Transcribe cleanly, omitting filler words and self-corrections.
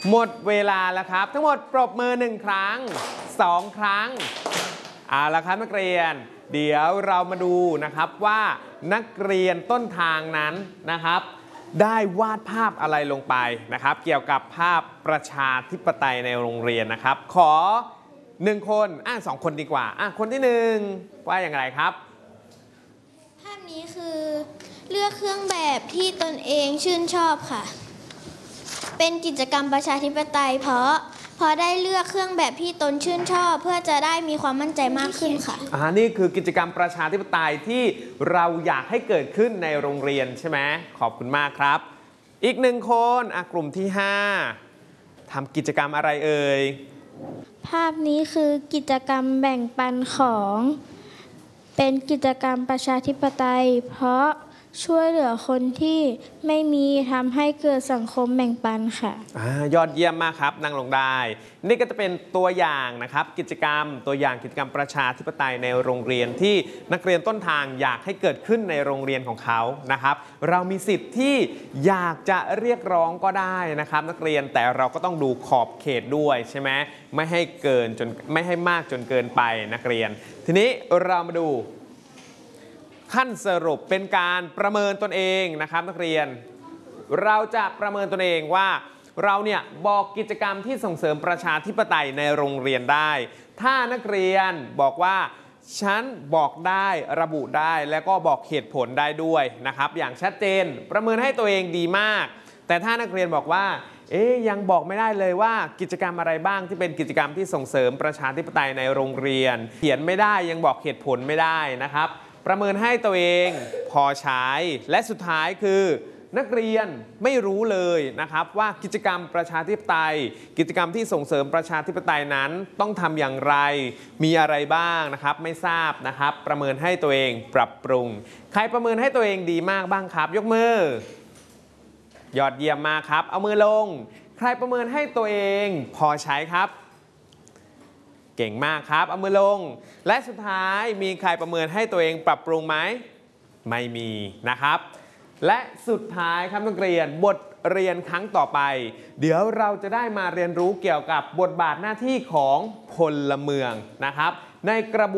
หมดเวลาแล้วครับทั้งหมดปรบมือ1ครั้ง2ครั้งเอาละครับนักเรียนเดี๋ยวเรามาดูนะครับว่านักเรียนต้นทางนั้นนะครับได้วาดภาพอะไรลงไปนะครับเกี่ยวกับภาพประชาธิปไตยในโรงเรียนนะครับขอ1คน2คนดีกว่าคนที่1ว่าอย่างไรครับภาพนี้คือเลือกเครื่องแบบที่ตนเองชื่นชอบค่ะเป็นกิจกรรมประชาธิปไตยเพราะได้เลือกเครื่องแบบที่ตนชื่นชอบเพื่อจะได้มีความมั่นใจมากขึ้นค่ะนี่คือกิจกรรมประชาธิปไตยที่เราอยากให้เกิดขึ้นในโรงเรียนใช่ไหมขอบคุณมากครับอีก1คนกลุ่มที่5ทำกิจกรรมอะไรเอ่ยภาพนี้คือกิจกรรมแบ่งปันของเป็นกิจกรรมประชาธิปไตยเพราะช่วยเหลือคนที่ไม่มีทำให้เกิดสังคมแบ่งปันค่ะยอดเยี่ยมมากครับนั่งลงได้นี่ก็จะเป็นตัวอย่างนะครับกิจกรรมตัวอย่างกิจกรรมประชาธิปไตยในโรงเรียนที่นักเรียนต้นทางอยากให้เกิดขึ้นในโรงเรียนของเขานะครับเรามีสิทธิ์ที่อยากจะเรียกร้องก็ได้นะครับนักเรียนแต่เราก็ต้องดูขอบเขตด้วยใช่ไหมไม่ให้เกินจนไม่ให้มากจนเกินไปนักเรียนทีนี้เรามาดูขั้นสรุปเป็นการประเมินตนเองนะครับนักเรียนเราจะประเมินตนเองว่าเราเนี่ยบอกกิจกรรมที่ส่งเสริมประชาธิปไตยในโรงเรียนได้ถ้านักเรียนบอกว่าฉันบอกได้ระบุได้แล้วก็บอกเหตุผลได้ด้วยนะครับอย่างชัดเจนประเมินให้ตัวเองดีมากแต่ถ้านักเรียนบอกว่ายังบอกไม่ได้เลยว่ากิจกรรมอะไรบ้างที่เป็นกิจกรรมที่ส่งเสริมประชาธิปไตยในโรงเรียนเขียนไม่ได้ยังบอกเหตุผลไม่ได้นะครับประเมินให้ตัวเองพอใช้และสุดท้ายคือนักเรียนไม่รู้เลยนะครับว่ากิจกรรมประชาธิปไตยกิจกรรมที่ส่งเสริมประชาธิปไตยนั้นต้องทำอย่างไรมีอะไรบ้างนะครับไม่ทราบนะครับประเมินให้ตัวเองปรับปรุงใครประเมินให้ตัวเองดีมากบ้างครับยกมือยอดเยี่ยมมากครับเอามือลงใครประเมินให้ตัวเองพอใช้ครับเก่งมากครับเอามือลงและสุดท้ายมีใครประเมินให้ตัวเองปรับปรุงไหมไม่มีนะครับและสุดท้ายครับนักเรียนบทเรียนครั้งต่อไปเดี๋ยวเราจะได้มาเรียนรู้เกี่ยวกับบทบาทหน้าที่ของพลเมืองนะครับในกระบวน